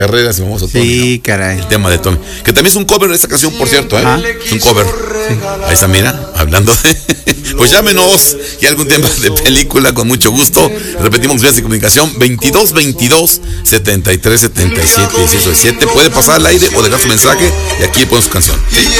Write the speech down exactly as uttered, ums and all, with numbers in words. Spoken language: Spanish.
Herrera, ese famoso Tommy. Sí, ¿no? caray. El tema de Tommy. Que también es un cover de esta canción, por cierto, ¿eh? Ah. Es un cover. Sí. Ahí está, mira, hablando de... Pues llámenos y algún tema de película con mucho gusto. Repetimos vías de comunicación veintidós veintidós setenta y tres setenta y siete dieciocho siete. Puede pasar al aire o dejar su mensaje y aquí pone su canción. ¿Sí?